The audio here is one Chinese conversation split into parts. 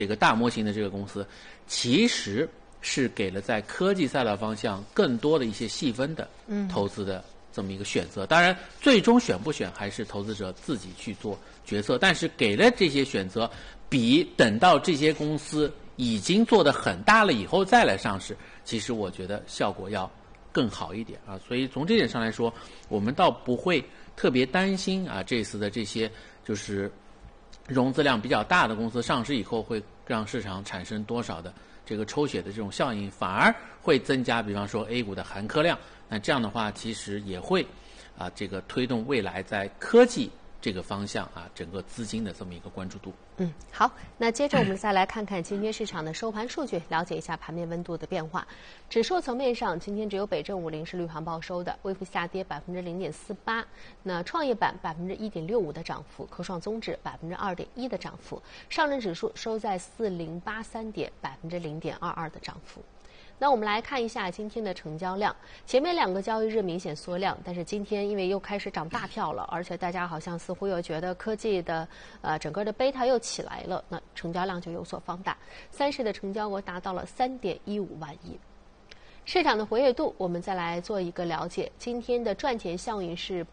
这个大模型的这个公司，其实是给了在科技赛道方向更多的一些细分的投资的这么一个选择。当然，最终选不选还是投资者自己去做决策，但是给了这些选择，比等到这些公司已经做得很大了以后再来上市，其实我觉得效果要更好一点啊。所以从这点上来说，我们倒不会特别担心啊，这次的这些就是融资量比较大的公司上市以后会让市场产生多少的这个抽血的这种效应，反而会增加比方说 A 股的含科量。那这样的话其实也会这个推动未来在科技这个方向整个资金的这么一个关注度。 好，那接着我们再来看看今天市场的收盘数据，了解一下盘面温度的变化。指数层面上，今天只有北证50是绿黄报收的，微幅下跌0.48%。那创业板1.65%的涨幅，科创综指2.1%的涨幅，上证指数收在4083点，0.22%的涨幅。那我们来看一下今天的成交量，前面2个交易日明显缩量，但是今天因为又开始涨大票了，而且大家好像似乎又觉得科技的整个的贝塔又起来了，那成交量就有所放大，30的成交额达到了3.15万亿。市场的活跃度，我们再来做一个了解。今天的赚钱效应是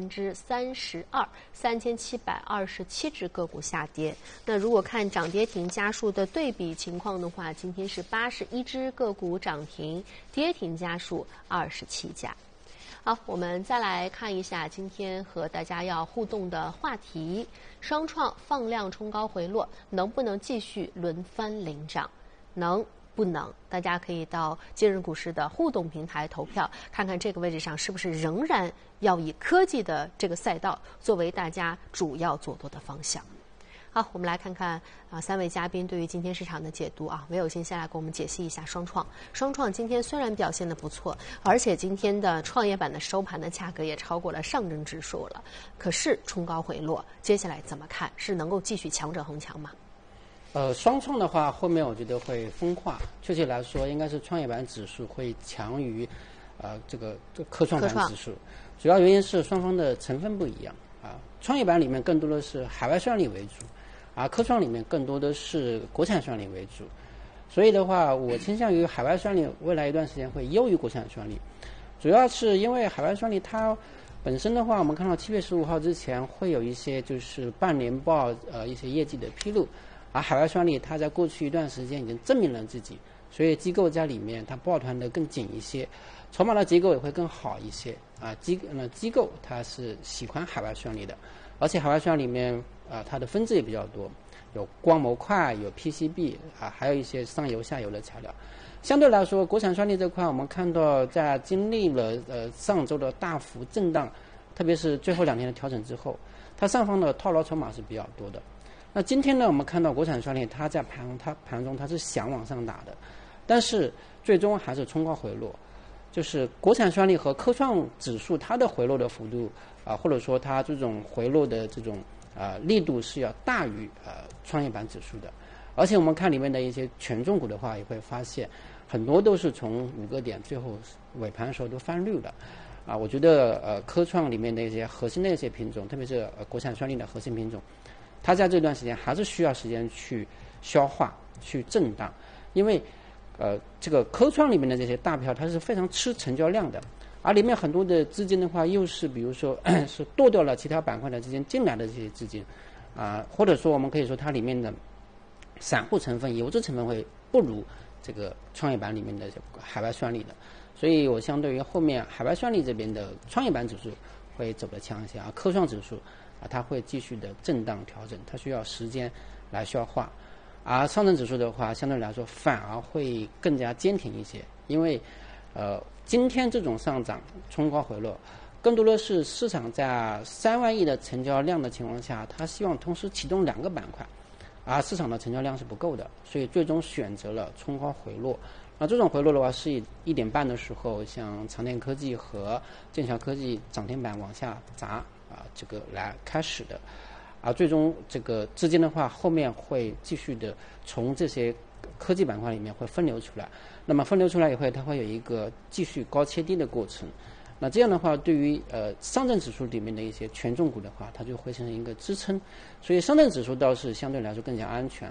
32%，3727只个股下跌。那如果看涨跌停家数的对比情况的话，今天是81只个股涨停，跌停家数27家。好，我们再来看一下今天和大家要互动的话题：双创放量冲高回落，能不能继续轮番领涨？能。不能，大家可以到今日股市的互动平台投票，看看这个位置上是不是仍然要以科技的这个赛道作为大家主要做多的方向。好，我们来看看3位嘉宾对于今天市场的解读啊。韦有新先来给我们解析一下双创。双创今天虽然表现得不错，而且今天的创业板的收盘的价格也超过了上证指数了，可是冲高回落，接下来怎么看？是能够继续强者恒强吗？ 双创的话，后面我觉得会分化。确切来说，应该是创业板指数会强于，这个科创板指数。主要原因是双方的成分不一样啊。创业板里面更多的是海外算力为主，而科创里面更多的是国产算力为主。所以的话，我倾向于海外算力未来一段时间会优于国产算力，主要是因为海外算力它本身的话，我们看到7月15号之前会有一些就是半年报一些业绩的披露。而海外算力，它在过去一段时间已经证明了自己，所以机构在里面它抱团的更紧一些，筹码的结构也会更好一些啊。机构它是喜欢海外算力的，而且海外算力里面它的分支也比较多，有光模块，有 PCB 还有一些上游下游的材料。相对来说，国产算力这块，我们看到在经历了上周的大幅震荡，特别是最后2天的调整之后，它上方的套牢筹码是比较多的。那今天呢，我们看到国产算力它在盘中它是想往上打的，但是最终还是冲高回落。就是国产算力和科创指数它的回落的幅度或者说它这种回落的这种力度是要大于创业板指数的。而且我们看里面的一些权重股的话，也会发现很多都是从5个点最后尾盘的时候都翻绿了。我觉得科创里面的一些核心的一些品种，特别是国产算力的核心品种，它在这段时间还是需要时间去消化、去震荡，因为这个科创里面的这些大票，它是非常吃成交量的，而里面很多的资金的话，又是比如说是剁掉了其他板块的资金进来的这些资金或者说我们可以说它里面的散户成分、游资成分会不如这个创业板里面的海外算力的，所以我相对于后面海外算力这边的创业板指数会走得强一些，而科创指数它会继续的震荡调整，它需要时间来消化。而上证指数的话，相对来说反而会更加坚挺一些，因为今天这种上涨冲高回落，更多的是市场在3万亿的成交量的情况下，它希望同时启动2个板块，而市场的成交量是不够的，所以最终选择了冲高回落。那这种回落的话，是以1点半的时候，像长电科技和剑桥科技涨停板往下砸这个来开始的，而最终这个资金的话，后面会继续的从这些科技板块里面会分流出来。那么分流出来以后，它会有一个继续高切低的过程。那这样的话，对于上证指数里面的一些权重股的话，它就会形成一个支撑。所以上证指数倒是相对来说更加安全。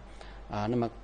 那么